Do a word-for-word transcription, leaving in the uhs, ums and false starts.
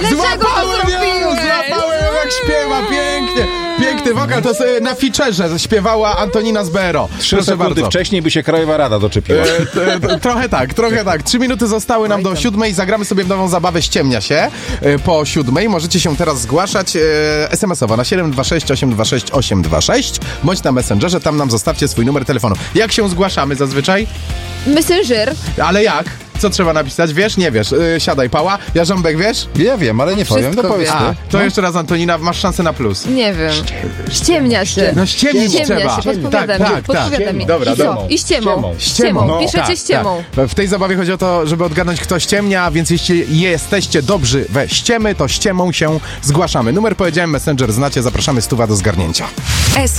Dlaczego to Złapałem ją, zrobiłeś? złapałem ją, jak śpiewa, pięknie. Piękny wokal, to jest e, na featurze śpiewała Antonina z B R O. Trzy Proszę sekundy bardzo. wcześniej by się Krajowa Rada doczepiła. E, t, t, trochę tak, trochę tak. Trzy minuty zostały nam do siódmej. Zagramy sobie w nową zabawę Ściemnia się e, po siódmej. Możecie się teraz zgłaszać e, es em esowo na siedem dwa sześć osiem dwa sześć osiem dwa sześć bądź na Messengerze, tam nam zostawcie swój numer telefonu. Jak się zgłaszamy zazwyczaj? Messenger. Ale jak? Co trzeba napisać? Wiesz? Nie wiesz. E, siadaj, Pała. Jarząbek, wiesz? Ja wiem, ale nie powiem, to Wszystko powiedz wiem. ty. A, to jeszcze raz Antonina, masz szansę na plus. Nie wiem. Ściemnia się. No ściemnić Ściemnia trzeba. się, podpowiada tak, mi, tak, podpowiada tak. mi. Dobra, I co? dobra. I ściemą. Ściemą. No, Piszecie tak, ściemą. tak. W tej zabawie chodzi o to, żeby odgadnąć, kto ściemnia, więc jeśli jesteście dobrzy we ściemy, to ściemą się zgłaszamy. Numer powiedziałem, Messenger znacie, zapraszamy, stuwa do zgarnięcia. S